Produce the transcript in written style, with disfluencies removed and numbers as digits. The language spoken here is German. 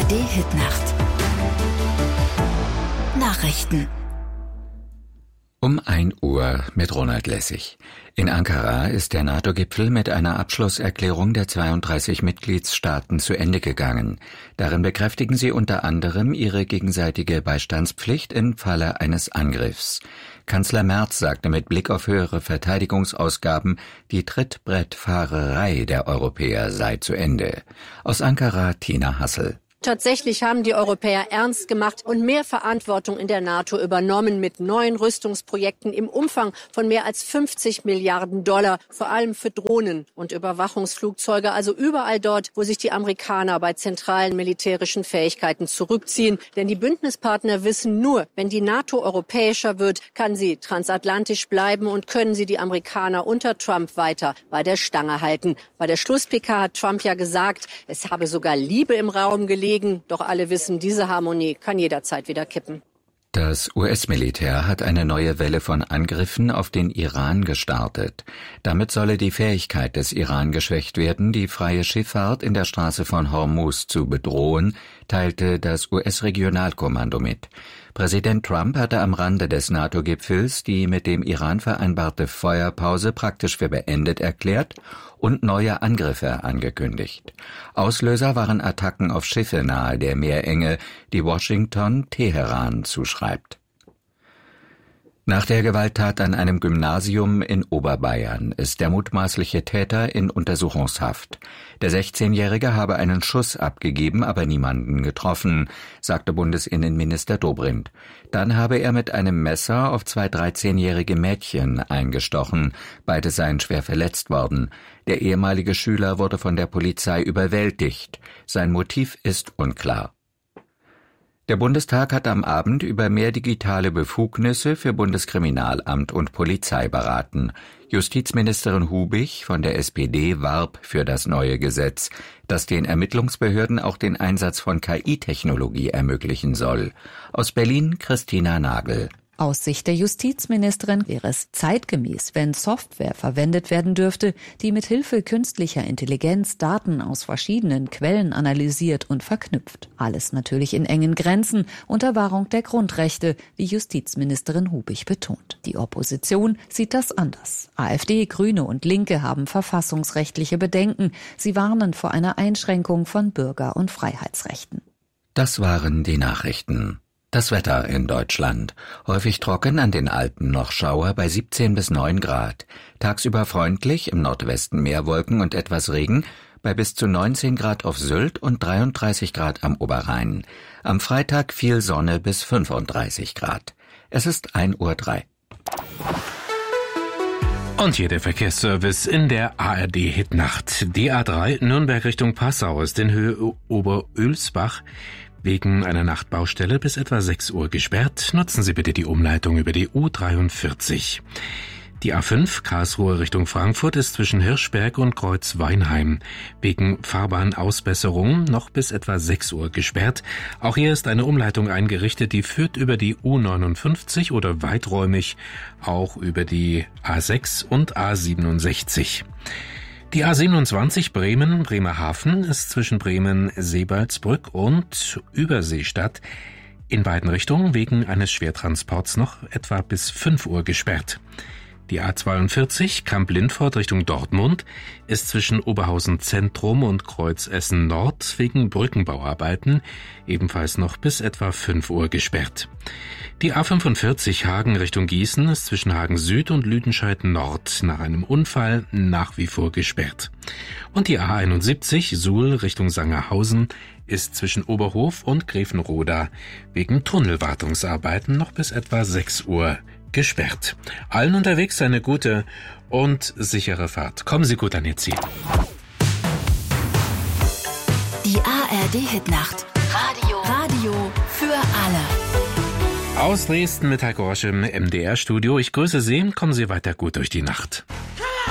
ARD-Hitnacht. Nachrichten. Um 1 Uhr mit Ronald Lessig. In Ankara ist der NATO-Gipfel mit einer Abschlusserklärung der 32 Mitgliedstaaten zu Ende gegangen. Darin bekräftigen sie unter anderem ihre gegenseitige Beistandspflicht im Falle eines Angriffs. Kanzler Merz sagte mit Blick auf höhere Verteidigungsausgaben, die Trittbrettfahrerei der Europäer sei zu Ende. Aus Ankara Tina Hassel. Tatsächlich haben die Europäer ernst gemacht und mehr Verantwortung in der NATO übernommen mit neuen Rüstungsprojekten im Umfang von mehr als 50 Milliarden $, vor allem für Drohnen und Überwachungsflugzeuge, also überall dort, wo sich die Amerikaner bei zentralen militärischen Fähigkeiten zurückziehen. Denn die Bündnispartner wissen nur, wenn die NATO europäischer wird, kann sie transatlantisch bleiben und können sie die Amerikaner unter Trump weiter bei der Stange halten. Bei der Schluss-PK hat Trump ja gesagt, es habe sogar Liebe im Raum gelegen. Doch alle wissen, diese Harmonie kann jederzeit wieder kippen. Das US-Militär hat eine neue Welle von Angriffen auf den Iran gestartet. Damit solle die Fähigkeit des Iran geschwächt werden, die freie Schifffahrt in der Straße von Hormuz zu bedrohen, teilte das US-Regionalkommando mit. Präsident Trump hatte am Rande des NATO-Gipfels die mit dem Iran vereinbarte Feuerpause praktisch für beendet erklärt und neue Angriffe angekündigt. Auslöser waren Attacken auf Schiffe nahe der Meerenge, die Washington Teheran zuschreibt. Nach der Gewalttat an einem Gymnasium in Oberbayern ist der mutmaßliche Täter in Untersuchungshaft. Der 16-Jährige habe einen Schuss abgegeben, aber niemanden getroffen, sagte Bundesinnenminister Dobrindt. Dann habe er mit einem Messer auf 2 13-jährige Mädchen eingestochen. Beide seien schwer verletzt worden. Der ehemalige Schüler wurde von der Polizei überwältigt. Sein Motiv ist unklar. Der Bundestag hat am Abend über mehr digitale Befugnisse für Bundeskriminalamt und Polizei beraten. Justizministerin Hubich von der SPD warb für das neue Gesetz, das den Ermittlungsbehörden auch den Einsatz von KI-Technologie ermöglichen soll. Aus Berlin Christina Nagel. Aus Sicht der Justizministerin wäre es zeitgemäß, wenn Software verwendet werden dürfte, die mit Hilfe künstlicher Intelligenz Daten aus verschiedenen Quellen analysiert und verknüpft. Alles natürlich in engen Grenzen, unter Wahrung der Grundrechte, wie Justizministerin Hubich betont. Die Opposition sieht das anders. AfD, Grüne und Linke haben verfassungsrechtliche Bedenken. Sie warnen vor einer Einschränkung von Bürger- und Freiheitsrechten. Das waren die Nachrichten. Das Wetter in Deutschland. Häufig trocken, an den Alpen noch Schauer bei 17 bis 9 Grad. Tagsüber freundlich, im Nordwesten mehr Wolken und etwas Regen, bei bis zu 19 Grad auf Sylt und 33 Grad am Oberrhein. Am Freitag viel Sonne bis 35 Grad. Es ist 1:03 Uhr. Und hier der Verkehrsservice in der ARD-Hitnacht. Die A3 Nürnberg Richtung Passau ist in Höhe Oberölsbach wegen einer Nachtbaustelle bis etwa 6 Uhr gesperrt. Nutzen Sie bitte die Umleitung über die U43. Die A5 Karlsruhe Richtung Frankfurt ist zwischen Hirschberg und Kreuz-Weinheim wegen Fahrbahnausbesserung noch bis etwa 6 Uhr gesperrt. Auch hier ist eine Umleitung eingerichtet, die führt über die U59 oder weiträumig auch über die A6 und A67. Die A27 Bremen-Bremerhaven ist zwischen Bremen-Sebaldsbrück und Überseestadt in beiden Richtungen wegen eines Schwertransports noch etwa bis 5 Uhr gesperrt. Die A42 Kamp-Lindfort Richtung Dortmund ist zwischen Oberhausen Zentrum und Kreuz Essen Nord wegen Brückenbauarbeiten ebenfalls noch bis etwa 5 Uhr gesperrt. Die A45 Hagen Richtung Gießen ist zwischen Hagen Süd und Lüdenscheid Nord nach einem Unfall nach wie vor gesperrt. Und die A71 Suhl Richtung Sangerhausen ist zwischen Oberhof und Grevenroda wegen Tunnelwartungsarbeiten noch bis etwa 6 Uhr gesperrt. Allen unterwegs eine gute und sichere Fahrt. Kommen Sie gut an Ihr Ziel. Die ARD-Hitnacht. Radio für alle. Aus Dresden mit Heiko Rosch im MDR-Studio. Ich grüße Sie. Kommen Sie weiter gut durch die Nacht.